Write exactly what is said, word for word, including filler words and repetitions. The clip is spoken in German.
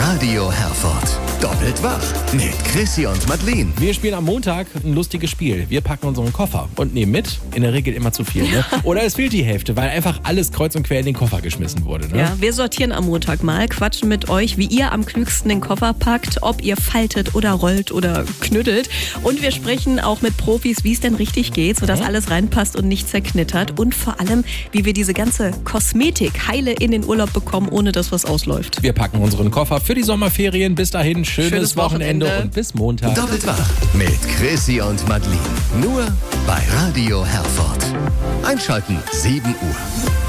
Radio Herford. Doppelt wach mit Chrissy und Madeleine. Wir spielen am Montag ein lustiges Spiel. Wir packen unseren Koffer und nehmen mit, in der Regel immer zu viel. Ne? Oder es fehlt die Hälfte, weil einfach alles kreuz und quer in den Koffer geschmissen wurde. Ne? Ja, wir sortieren am Montag mal, quatschen mit euch, wie ihr am klügsten den Koffer packt, ob ihr faltet oder rollt oder knüttelt. Und wir sprechen auch mit Profis, wie es denn richtig geht, sodass mhm. alles reinpasst und nicht zerknittert. Und vor allem, wie wir diese ganze Kosmetik heile in den Urlaub bekommen, ohne dass was ausläuft. Wir packen unseren Koffer für die Sommerferien. Bis dahin, schönes, schönes Wochenende. Wochenende und bis Montag. Doppelt wach mit Chrissy und Madeleine. Nur bei Radio Herford. Einschalten, sieben Uhr.